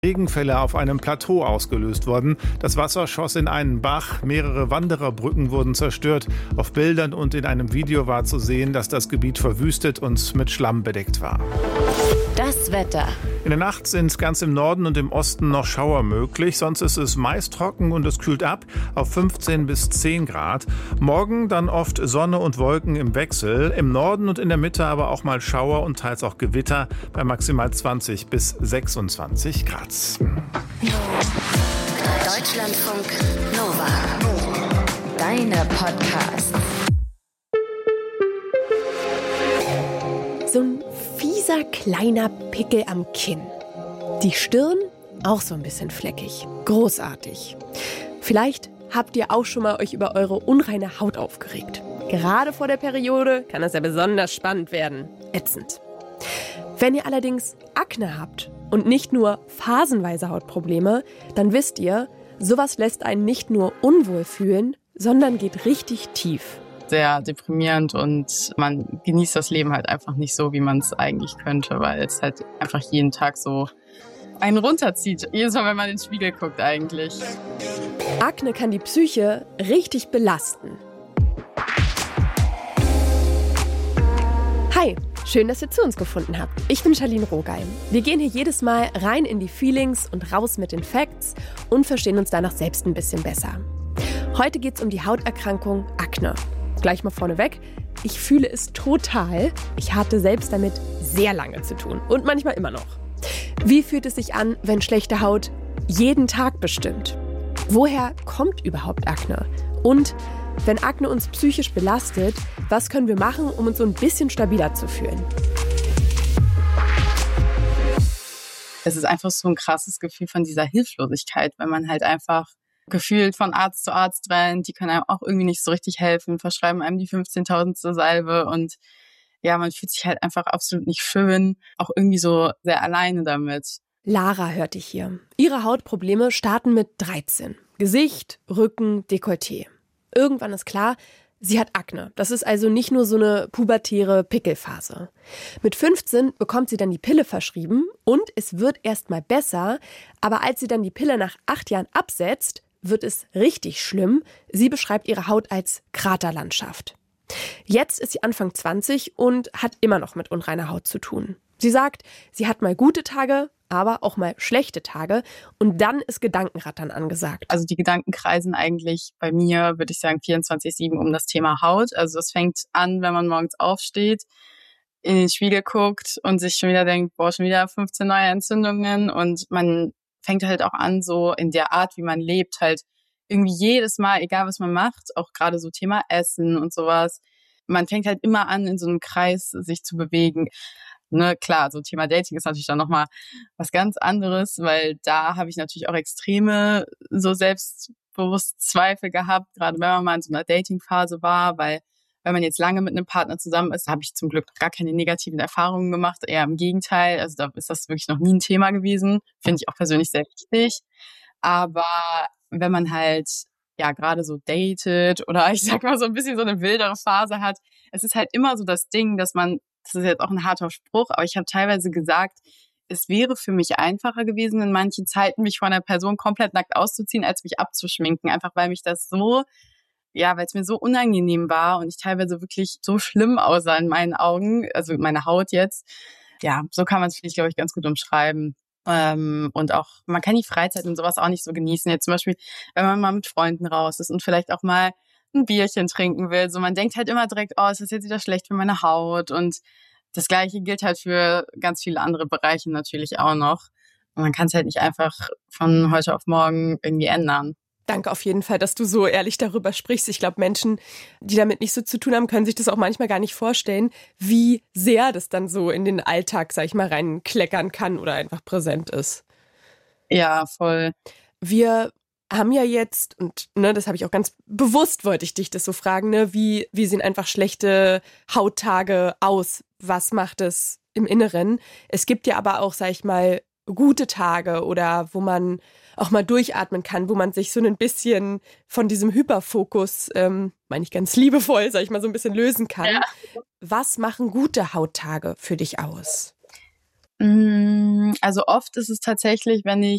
Regenfälle auf einem Plateau ausgelöst worden. Das Wasser schoss in einen Bach, mehrere Wandererbrücken wurden zerstört. Auf Bildern und in einem Video war zu sehen, dass das Gebiet verwüstet und mit Schlamm bedeckt war. Das Wetter. In der Nacht sind ganz im Norden und im Osten noch Schauer möglich. Sonst ist es meist trocken und es kühlt ab auf 15 bis 10 Grad. Morgen dann oft Sonne und Wolken im Wechsel. Im Norden und in der Mitte aber auch mal Schauer und teils auch Gewitter bei maximal 20 bis 26 Grad. Deutschlandfunk Nova. Deine Podcasts. So ein fieser kleiner Pickel am Kinn. Die Stirn auch so ein bisschen fleckig. Großartig. Vielleicht habt ihr auch schon mal euch über eure unreine Haut aufgeregt. Gerade vor der Periode kann das ja besonders spannend werden. Ätzend. Wenn ihr allerdings Akne habt und nicht nur phasenweise Hautprobleme, dann wisst ihr, sowas lässt einen nicht nur unwohl fühlen, sondern geht richtig tief. Sehr deprimierend und man genießt das Leben halt einfach nicht so, wie man es eigentlich könnte, weil es halt einfach jeden Tag so einen runterzieht. Jedes Mal, wenn man in den Spiegel guckt eigentlich. Akne kann die Psyche richtig belasten. Hi, schön, dass ihr zu uns gefunden habt. Ich bin Charlene Rogalm. Wir gehen hier jedes Mal rein in die Feelings und raus mit den Facts und verstehen uns danach selbst ein bisschen besser. Heute geht es um die Hauterkrankung Akne. Gleich mal vorneweg, ich fühle es total. Ich hatte selbst damit sehr lange zu tun und manchmal immer noch. Wie fühlt es sich an, wenn schlechte Haut jeden Tag bestimmt? Woher kommt überhaupt Akne? Und wenn Akne uns psychisch belastet, was können wir machen, um uns so ein bisschen stabiler zu fühlen? Es ist einfach so ein krasses Gefühl von dieser Hilflosigkeit, wenn man halt einfach gefühlt von Arzt zu Arzt rennt. Die können einem auch irgendwie nicht so richtig helfen, verschreiben einem die 15.000. Salbe und ja, man fühlt sich halt einfach absolut nicht schön, auch irgendwie so sehr alleine damit. Lara hörte ich hier. Ihre Hautprobleme starten mit 13. Gesicht, Rücken, Dekolleté. Irgendwann ist klar, sie hat Akne. Das ist also nicht nur so eine pubertäre Pickelphase. Mit 15 bekommt sie dann die Pille verschrieben und es wird erstmal besser. Aber als sie dann die Pille nach 8 Jahren absetzt, wird es richtig schlimm. Sie beschreibt ihre Haut als Kraterlandschaft. Jetzt ist sie Anfang 20 und hat immer noch mit unreiner Haut zu tun. Sie sagt, sie hat mal gute Tage, aber auch mal schlechte Tage. Und dann ist Gedankenrattern angesagt. Also die Gedanken kreisen eigentlich bei mir, würde ich sagen, 24/7 um das Thema Haut. Also es fängt an, wenn man morgens aufsteht, in den Spiegel guckt und sich schon wieder denkt, boah, schon wieder 15 neue Entzündungen. Und man fängt halt auch an, so in der Art, wie man lebt, halt irgendwie jedes Mal, egal was man macht, auch gerade so Thema Essen und sowas. Man fängt halt immer an, in so einem Kreis sich zu bewegen. Ne, klar, so Thema Dating ist natürlich dann nochmal was ganz anderes, weil da habe ich natürlich auch extreme so Selbstbewusstzweifel gehabt, gerade wenn man mal in so einer Datingphase war, weil wenn man jetzt lange mit einem Partner zusammen ist, habe ich zum Glück gar keine negativen Erfahrungen gemacht, eher im Gegenteil. Also da ist das wirklich noch nie ein Thema gewesen, finde ich auch persönlich sehr wichtig. Aber wenn man halt ja gerade so datet oder ich sag mal so ein bisschen so eine wildere Phase hat, es ist halt immer so das Ding, dass man, das ist jetzt auch ein harter Spruch, aber ich habe teilweise gesagt, es wäre für mich einfacher gewesen, in manchen Zeiten mich von einer Person komplett nackt auszuziehen, als mich abzuschminken. Einfach weil mich das so, ja, weil es mir so unangenehm war und ich teilweise wirklich so schlimm aussah in meinen Augen, also meine Haut jetzt. Ja, so kann man es vielleicht, glaube ich, ganz gut umschreiben. Und auch, man kann die Freizeit und sowas auch nicht so genießen. Jetzt zum Beispiel, wenn man mal mit Freunden raus ist und vielleicht auch mal ein Bierchen trinken will. So, man denkt halt immer direkt, oh, ist das jetzt wieder schlecht für meine Haut? Und das Gleiche gilt halt für ganz viele andere Bereiche natürlich auch noch. Und man kann es halt nicht einfach von heute auf morgen irgendwie ändern. Danke auf jeden Fall, dass du so ehrlich darüber sprichst. Ich glaube, Menschen, die damit nicht so zu tun haben, können sich das auch manchmal gar nicht vorstellen, wie sehr das dann so in den Alltag, sag ich mal, reinkleckern kann oder einfach präsent ist. Ja, voll. Wir haben ja jetzt, und ne, das habe ich auch ganz bewusst, wollte ich dich das so fragen, ne, wie sehen einfach schlechte Hauttage aus? Was macht es im Inneren? Es gibt ja aber auch, sag ich mal, gute Tage oder wo man auch mal durchatmen kann, wo man sich so ein bisschen von diesem Hyperfokus, meine ich ganz liebevoll, sag ich mal, so ein bisschen lösen kann. Ja. Was machen gute Hauttage für dich aus? Also oft ist es tatsächlich, wenn